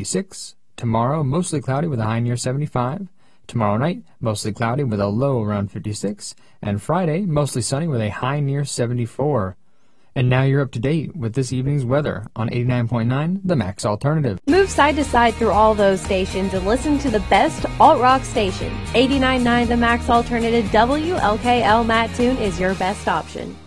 56. Tomorrow, mostly cloudy with a high near 75. Tomorrow night, mostly cloudy with a low around 56. And Friday, mostly sunny with a high near 74. And now you're up to date with this evening's weather on 89.9 The Max Alternative. Move side to side through all those stations and listen to the best alt-rock station. 89.9 The Max Alternative, WLKL Mattoon is your best option.